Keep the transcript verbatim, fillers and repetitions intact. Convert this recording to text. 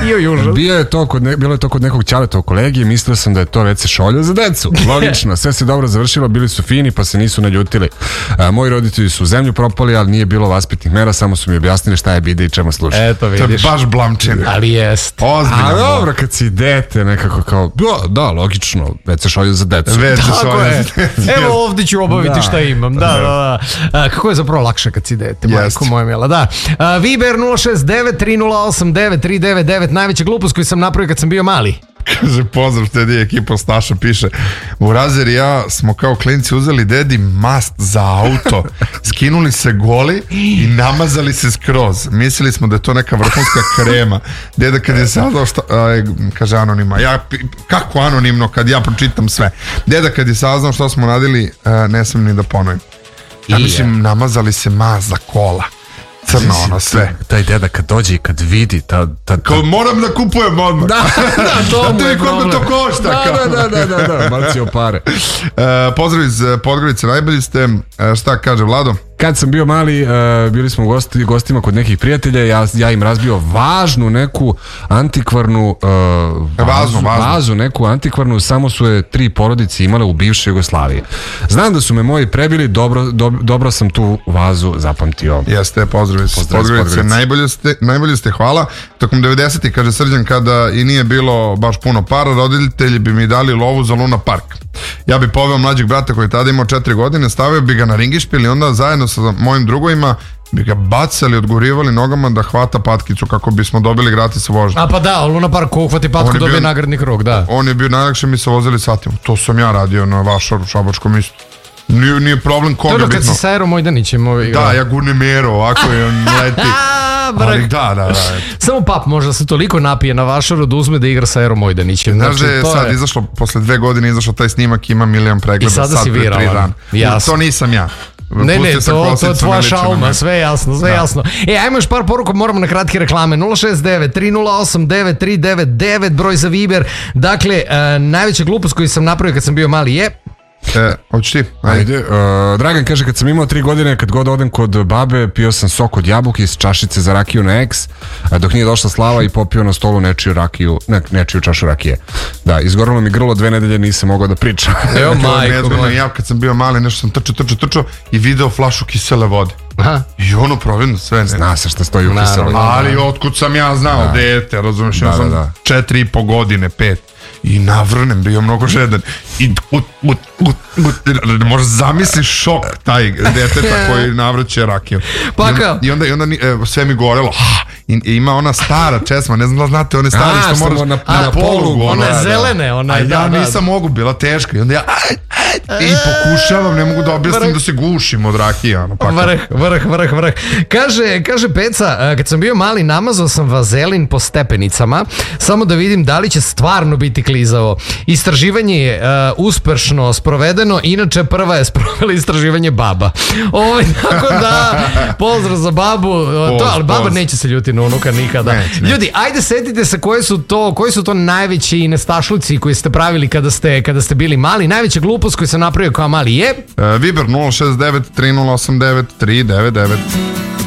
Bio je to kod ne, bilo je to kod nekog ćaletog kolege, mislio sam da je to ve ce šolja za decu. Logično, sve se dobro završilo, bili su fini pa se nisu naljutili. A, moji roditelji su u zemlju propali, ali nije bilo vaspitnih mera, samo su mi objasnili šta je bide i čemu služi. Eto vidiš. To je baš blamčine. Ali jest. Ozbiljno. A dobro, kad si dete, nekako kao, da, da, logično, ve ce šolja za decu. ve ce šolja je. za decu. Evo ovdje ću obaviti da. šta imam. Da, da, da. A, kako je zapravo lakše kad si dete, majko moja mila. Da. A, Viber nula šest devet tri nula osam devet tri devet devet, najveća glupost koju sam napravio kad sam bio mali. Kaže, pozdrav, Tedi, ekipa Staša piše, u Razer i ja smo kao klinci uzeli dedi mast za auto, skinuli se goli i namazali se skroz. Mislili smo da je to neka vrhunska krema. Deda kad je saznao šta, aj, kaže anonima, ja, kako anonimno kad ja pročitam sve. Deda kad je saznao šta smo radili, ne sam ni da ponovim. Ja mislim, namazali se mast za kola. Crno ono sve. Taj deda kad dođe i kad vidi ta, ta, ta... Kao moram da kupujem odmah. Da, da, to mu je koliko to košta. Da, da, da, da, da, bacio pare. E, pozdrav iz Podgorice, najbolji ste. E, šta kaže Vlado? Kad sam bio mali, uh, bili smo gosti, gostima kod nekih prijatelja, ja, ja im razbio važnu neku antikvarnu uh, vazu, važno, važno. vazu, neku antikvarnu, samo su je tri porodice imale u bivšoj Jugoslaviji. Znam da su me moji prebili, dobro, do, dobro sam tu vazu zapamtio. Jeste, pozdrav iz Podgorice, najbolje ste, najbolje ste, hvala. Tokom devedesetih, kaže Srđan, kada i nije bilo baš puno para, roditelji bi mi dali lovu za Luna Park. Ja bi poveo mlađeg brata koji je tada imao četiri godine, stavio bi ga na ringišpil i onda zajedno sa mojim drugovima bi ga bacali, odgurivali nogama da hvata patkicu kako bismo dobili gratis vožnju. A pa da, Luna Park ko uhvati patku dobije nagradni krug, da. On je bio najlakše, mi se vozili satima. To sam ja radio na Vašaru, Šabačkom isto. Nije, nije problem koga bitno. To kad si sa Aero Mojdanićem ovaj igrao. Da, ja gurnem Aero ovako i on leti. Ali da, da, da. Samo pap možda se toliko napije na Vašaru da uzme da igra sa Aero Mojdanićem. Znaš da je sad izašlo, posle dve godine izašao taj snimak, ima milion pregleda. I sada si viralan. To nisam ja. Ne, ne, to, to je tvoja šauma, sve jasno, sve da. jasno. E, ajmo još par poruka, moramo na kratke reklame. nula šest devet tri nula osam devet tri devet devet, broj za Viber. Dakle, uh, najveća glupost koju sam napravio kad sam bio mali je... E, hoćeš ti? Ajde. Uh, Dragan kaže, kad sam imao tri godine, kad god odem kod babe, pio sam sok od jabuke iz čašice za rakiju na eks, dok nije došla Slava i popio na stolu nečiju rakiju, ne, nečiju čašu rakije. Da, izgorilo mi grlo, dve nedelje nisam mogao da pričam. Evo, majko, moj. Ja kad sam bio mali, nešto sam trčao, trčao, trčao i video flašu kisele vode. Aha. I ono provedno sve. Zna se šta stoji u kisele vode. Ali otkud sam ja znao, da. Dete, razumiješ, ja sam da. četiri i po godine, pet. I navrnem, bio mnogo žedan. I ut, ut, ut, ut, možda zamisliš šok taj deteta koji navrće rakiju. Pa kao? I onda, i onda e, sve mi gorelo. I, i ima ona stara česma, ne znam da znate, one stare što moraš na, na, na polugu. One da, zelene, ona. A ja da, nisam da. mogu, bila teška. I onda ja aj, aj, i pokušavam, ne mogu da objasnim vrh. Da se gušim od rakija. No, pa vrh, vrh, vrh, vrh. Kaže, kaže Peca, kad sam bio mali, namazao sam vazelin po stepenicama, samo da vidim da li će stvarno biti klizavo. Istraživanje je uh, uspešno sprovedeno, inače prva je sprovela istraživanje baba. Ovo, tako da, pozdrav za babu, poz, to, ali baba poz. neće se ljuti na unuka nikada. Neće, neće. Ljudi, ajde setite se koje su to, koji su to najveći nestašluci koji ste pravili kada ste, kada ste bili mali. Najveća glupost koju sam napravio kao mali je... Uh, Viber nula šest devet tri nula osam devet tri devet devet.